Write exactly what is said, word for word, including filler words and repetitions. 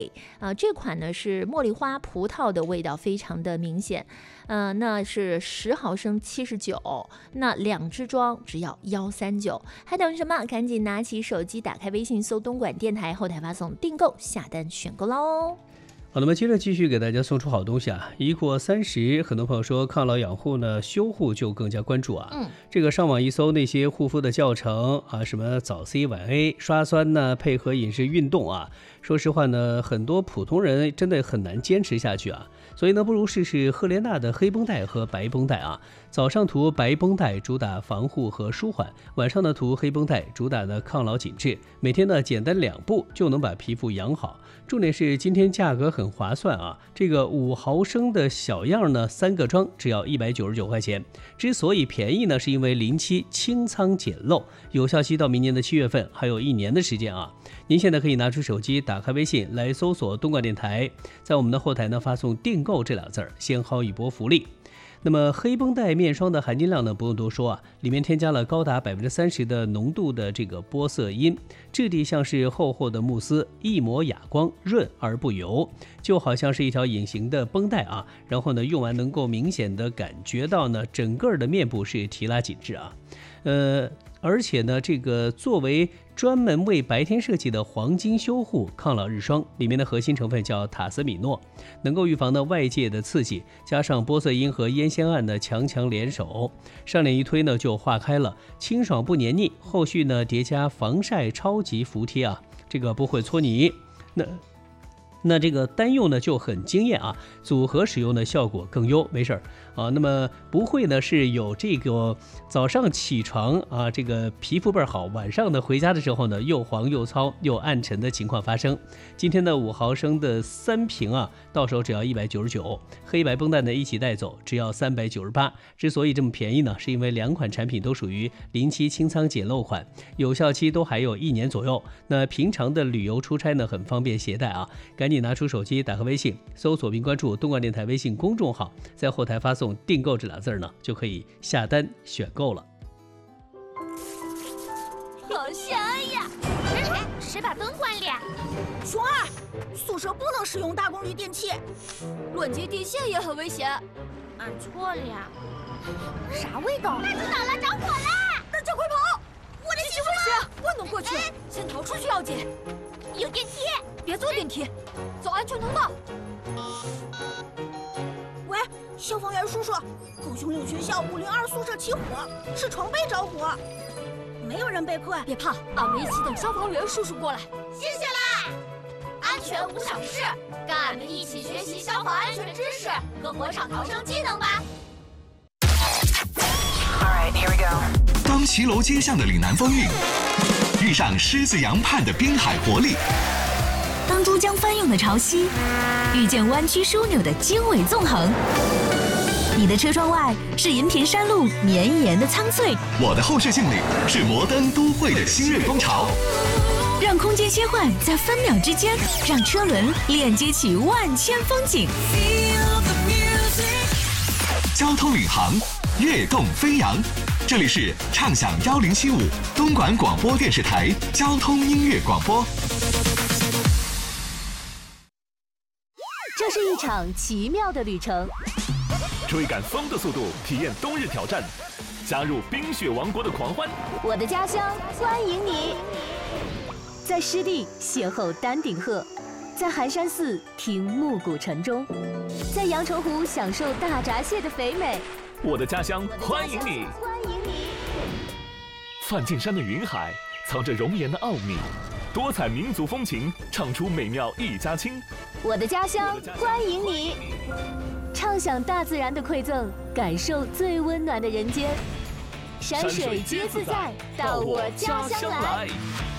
啊，这款呢是茉莉花葡萄的味道非常的明显，呃，那是十毫升七十九，那两支装只要幺三九，还等什么？赶紧拿起手机，打开微信，搜东莞电台，后台发送订购，下单选购喽。 好，那么接着继续给大家送出好东西啊！一过三十，很多朋友说抗老养护呢，修护就更加关注啊。嗯，这个上网一搜那些护肤的教程啊，什么早 C 晚 A 刷酸呢，配合饮食运动啊，说实话呢，很多普通人真的很难坚持下去啊。所以呢，不如试试赫莲娜的黑绷带和白绷带啊。早上涂白绷带，主打防护和舒缓；晚上呢涂黑绷带，主打呢抗老紧致。每天呢简单两步就能把皮肤养好。重点是今天价格很划算啊，这个五毫升的小样呢，三个装只要一百九十九块钱。之所以便宜呢，是因为临期清仓捡漏，有效期到明年的七月份，还有一年的时间啊。您现在可以拿出手机，打开微信来搜索东莞电台，在我们的后台呢发送订购这俩字儿，先薅一波福利。那么黑绷带面霜的含金量呢，不用多说啊，里面添加了高达百分之三十的浓度的这个玻色因，质地像是厚厚的慕斯，一抹哑光，润而不油，就好像是一条隐形的绷带啊。然后呢，用完能够明显的感觉到呢，整个的面部是提拉紧致啊，呃。而且呢，这个作为专门为白天设计的黄金修护抗老日霜，里面的核心成分叫塔斯米诺，能够预防呢外界的刺激，加上玻色因和烟酰胺的强强联手，上脸一推呢就化开了，清爽不黏腻。后续呢叠加防晒超级服帖啊，这个不会搓泥。那那这个单用呢就很惊艳啊，组合使用的效果更优，没事儿啊。那么不会呢是有这个早上起床啊，这个皮肤倍儿好，晚上呢回家的时候呢又黄又糙又暗沉的情况发生。今天的五毫升的三瓶啊，到手只要一百九十九，黑白绷带呢一起带走，只要三百九十八。之所以这么便宜呢，是因为两款产品都属于临期清仓捡漏款，有效期都还有一年左右。那平常的旅游出差呢很方便携带啊，赶紧拿出手机，打开微信，搜索并关注东莞电台微信公众号，在后台发送订购这俩字呢，就可以下单选购了。 好香呀！哎，谁把灯关了？ 熊二，宿舍不能使用大功率电器， 乱接电线也很危险。 俺错了呀。 啥味道？ 大知道了，着火了！大家快跑！我的媳妇！ 不能过去，先逃出去要紧。 有电梯， 别坐电梯，走安全通道。 喂，消防员叔叔，高雄岭学校五零二宿舍起火，是床被着火，没有人被困。 别怕，俺们一起等消防员叔叔过来。 谢谢啦！安全无小事，跟俺们一起学习消防安全知识和火场逃生技能吧。 Alright, here we go. 当骑楼街巷的岭南风韵遇上狮子洋畔的滨海活力， 当珠江翻涌的潮汐遇见弯曲枢纽的经纬纵横，你的车窗外是银屏山路绵延的苍翠， 我的后视镜里是摩登都会的新锐风潮。 让空间切换在分秒之间，让车轮链接起万千风景。 交通领航，跃动飞扬。这里是畅享幺零七五东莞广播电视台交通音乐广播。 这是一场奇妙的旅程， 追赶风的速度，体验冬日挑战，加入冰雪王国的狂欢。 我的家乡欢迎你，在湿地邂逅丹顶鹤，在寒山寺听暮鼓晨钟，在阳澄湖享受大闸蟹的肥美。 我的家乡欢迎你， 欢迎你。 梵净山的云海藏着容颜的奥秘，多彩民族风情唱出美妙一家亲。 我的家乡欢迎你，畅享大自然的馈赠，感受最温暖的人间。山水皆自在，到我家乡来。